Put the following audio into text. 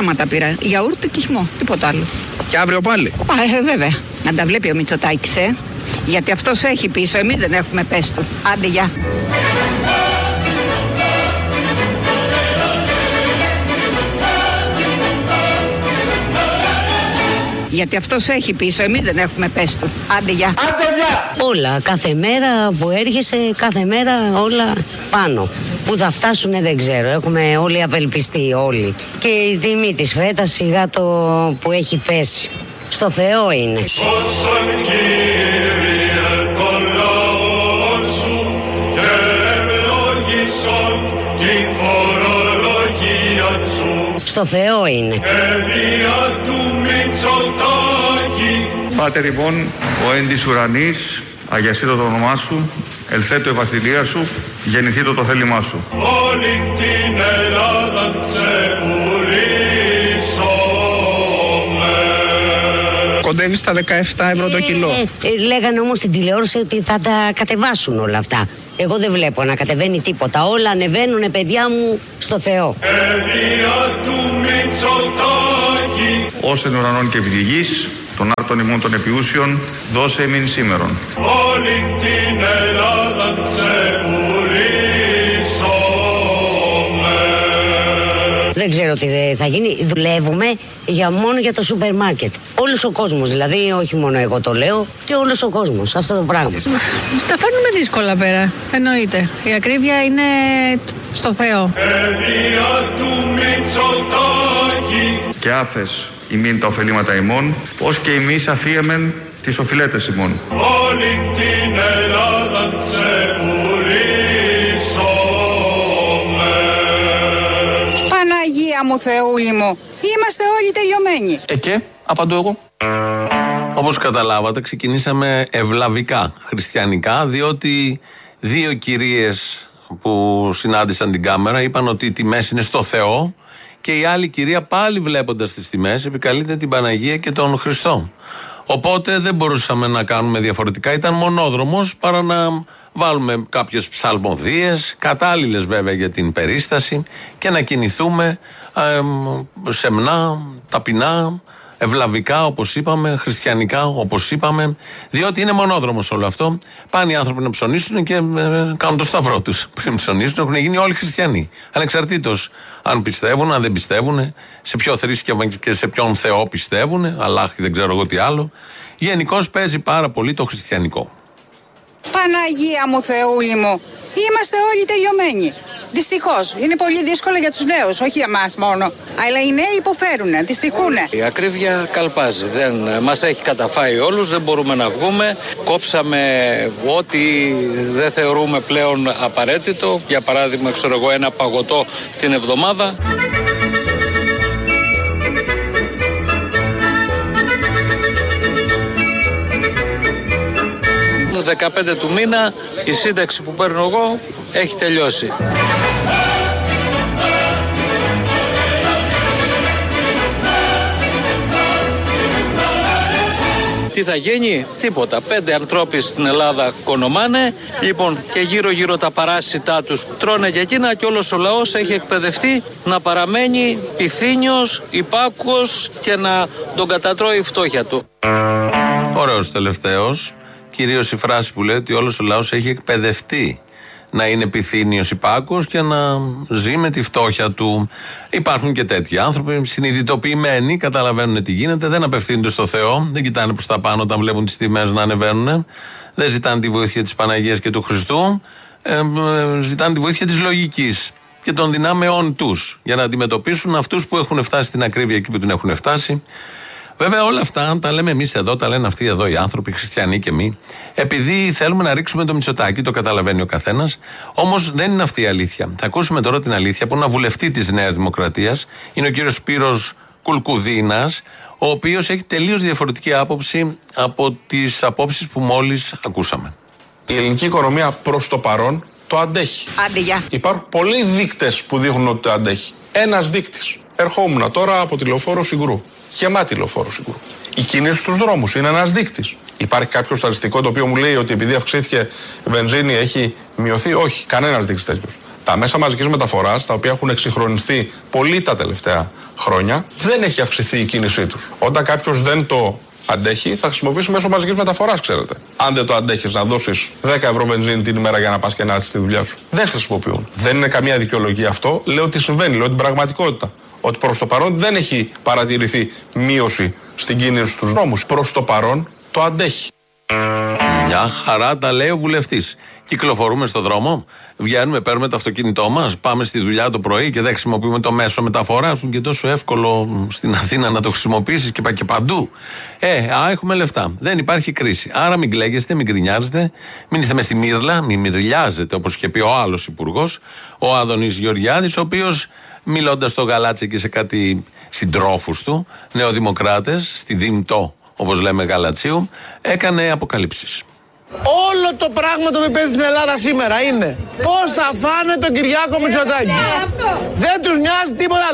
πράγματα πήρα. Γιαούρτι και χυμό. Τίποτα άλλο. Και αύριο πάλι. Βέβαια. Να τα βλέπει ο Μητσοτάκης, γιατί αυτός έχει πίσω. Εμείς δεν έχουμε, πες του. Άντε, γεια. Γιατί αυτός έχει πίσω, εμείς δεν έχουμε, πες του. Άντε, γεια. Όλα, κάθε μέρα που έρχεσαι, κάθε μέρα όλα πάνω. Πού θα φτάσουνε δεν ξέρω, έχουμε όλοι απελπιστεί όλοι. Και η τιμή της φέτας σιγά το που έχει πέσει. Στο Θεό είναι. Στο Θεό είναι. Πάτερ ημών, ο εν της ουρανής, αγιασίτω το όνομά σου, ελθέτω η βασιλεία σου, γεννηθήτω το θέλημά σου. Όλη την Ελλάδα ξεπουλήσαμε. Κοντεύει στα 17 ευρώ το κιλό. Λέγανε όμως στην τηλεόραση ότι θα τα κατεβάσουν όλα αυτά. Εγώ δεν βλέπω να κατεβαίνει τίποτα. Όλα ανεβαίνουνε, παιδιά μου, στο Θεό. Παιδεία του Μητσοτάκη. Ως εν ουρανών και επί τη γης, των άρτων ημών των επιούσιων, δώσε ημίν σήμερον. Όλη την Ελλάδα ξεπουλήσαμε. Δεν ξέρω τι θα γίνει. Δουλεύουμε μόνο για το σούπερ μάρκετ. Όλος ο κόσμος, δηλαδή, όχι μόνο εγώ το λέω, και όλος ο κόσμος. Αυτό το πράγμα. Τα φέρνουμε δύσκολα πέρα. Εννοείται. Η ακρίβεια είναι στο Θεό. Παιδεία του Μητσοτάκη. Και άφες ημίν τα ωφελήματα ημών, ως και εμείς αφίεμεν τις οφειλέτες ημών. Όλη την Ελλάδα ξεπουλήσαμε. Παναγία μου, Θεούλη μου, είμαστε όλοι τελειωμένοι. Και απαντώ εγώ. Όπως καταλάβατε, ξεκινήσαμε ευλαβικά χριστιανικά, διότι δύο κυρίες που συνάντησαν την κάμερα είπαν ότι οι τιμές είναι στο Θεό και η άλλη κυρία, πάλι βλέποντας τις τιμές, επικαλείται την Παναγία και τον Χριστό. Οπότε δεν μπορούσαμε να κάνουμε διαφορετικά, ήταν μονόδρομος παρά να βάλουμε κάποιες ψαλμοδίες, κατάλληλες βέβαια για την περίσταση, και να κινηθούμε σεμνά, ταπεινά, ευλαβικά όπως είπαμε, χριστιανικά όπως είπαμε, διότι είναι μονόδρομος όλο αυτό. Πάνε οι άνθρωποι να ψωνίσουν και κάνουν το σταυρό τους. Πριν ψωνίσουν έχουν γίνει όλοι χριστιανοί, ανεξαρτήτως αν πιστεύουν, αν δεν πιστεύουν, σε ποιο θρήσκευμα και σε ποιον Θεό πιστεύουν, Αλλάχ δεν ξέρω εγώ τι άλλο. Γενικώς παίζει πάρα πολύ το χριστιανικό. Παναγία μου, Θεούλη μου, είμαστε όλοι τελειωμένοι. Δυστυχώς, είναι πολύ δύσκολο για τους νέους, όχι για μας μόνο. Αλλά οι νέοι υποφέρουνε, δυστυχούνε. Η ακρίβεια καλπάζει, μας έχει καταφάει όλους, δεν μπορούμε να βγούμε. Κόψαμε ό,τι δεν θεωρούμε πλέον απαραίτητο. Για παράδειγμα, ξέρω εγώ, ένα παγωτό την εβδομάδα. 15 του μήνα η σύνταξη που παίρνω εγώ έχει τελειώσει. Τι θα γίνει? Τίποτα. 5 ανθρώποι στην Ελλάδα κονομάνε. Λοιπόν, και γύρω-γύρω τα παράσιτά τους τρώνε για εκείνα και όλος ο λαός έχει εκπαιδευτεί να παραμένει πυθύνιος, υπάκουος και να τον κατατρώει η φτώχεια του. Ωραίος τελευταίος. Κυρίως η φράση που λέει ότι όλος ο λαός έχει εκπαιδευτεί να είναι πυθύνιος υπάκουος και να ζει με τη φτώχεια του. Υπάρχουν και τέτοιοι άνθρωποι συνειδητοποιημένοι, καταλαβαίνουν τι γίνεται, δεν απευθύνονται στο Θεό, δεν κοιτάνε προς τα πάνω όταν βλέπουν τις τιμές να ανεβαίνουν, δεν ζητάνε τη βοήθεια της Παναγίας και του Χριστού, ζητάνε τη βοήθεια της λογικής και των δυνάμεών τους για να αντιμετωπίσουν αυτούς που έχουν φτάσει στην ακρίβεια εκεί που την έχουν φτάσει. Βέβαια, όλα αυτά τα λέμε εμείς εδώ, τα λένε αυτοί εδώ οι άνθρωποι, χριστιανοί και εμείς, επειδή θέλουμε να ρίξουμε το Μητσοτάκη, το καταλαβαίνει ο καθένας. Όμως δεν είναι αυτή η αλήθεια. Θα ακούσουμε τώρα την αλήθεια από ένα βουλευτή της Νέας Δημοκρατίας. Είναι ο κύριος Σπύρος Κουλκουδίνας, ο οποίος έχει τελείως διαφορετική άποψη από τις απόψεις που μόλις ακούσαμε. Η ελληνική οικονομία προς το παρόν το αντέχει. Άντε, γεια. Υπάρχουν πολλοί δείκτες που δείχνουν ότι το αντέχει. Ένας δείκτης. Ερχόμουν τώρα από τη λεωφόρο Συγκρού. Γεμάτη λεωφόρο Συγκρού. Η κίνηση στους δρόμους είναι ένας δείκτης. Υπάρχει κάποιο στατιστικό το οποίο μου λέει ότι επειδή αυξήθηκε η βενζίνη έχει μειωθεί? Όχι, κανένας δείκτης τέτοιος. Τα μέσα μαζικής μεταφοράς, τα οποία έχουν εξυγχρονιστεί πολύ τα τελευταία χρόνια, δεν έχει αυξηθεί η κίνησή τους. Όταν κάποιος δεν το αντέχει, θα χρησιμοποιήσει μέσω μαζικής μεταφοράς, ξέρετε. Αν δεν το αντέχεις να δώσεις 10 ευρώ βενζίνη την ημέρα για να πας και να έρθεις στη δουλειά σου, δεν χρησιμοποιούν. Δεν είναι καμία δικαιολογία αυτό. Λέω ότι συμβαίνει, λέω την πραγματικότητα. Ότι προς το παρόν δεν έχει παρατηρηθεί μείωση στην κίνηση στους δρόμους. Προς το παρόν το αντέχει. Μια χαρά τα λέει ο βουλευτής. Κυκλοφορούμε στον δρόμο, βγαίνουμε, παίρνουμε το αυτοκίνητό μας, πάμε στη δουλειά το πρωί και δεν χρησιμοποιούμε το μέσο μεταφοράς που είναι και τόσο εύκολο στην Αθήνα να το χρησιμοποιήσεις και παντού. Έχουμε λεφτά. Δεν υπάρχει κρίση. Άρα μην κλαίγεστε, μην γκρινιάζετε, μην είστε μες στη μύρλα, μην μυρλιάζετε, όπως είχε πει ο άλλος υπουργός, ο Άδωνης Γεωργιάδης, ο οποίος μιλώντας στο Γαλάτσι και σε κάτι συντρόφους του, νεοδημοκράτες, στη Δήμητο, όπως λέμε Γαλατσίου, έκανε αποκαλύψεις. Όλο το πράγμα το που παίζει στην Ελλάδα σήμερα είναι πώς θα φάνε τον Κυριάκο Μητσοτάκη. Δεν τους νοιάζει τίποτα.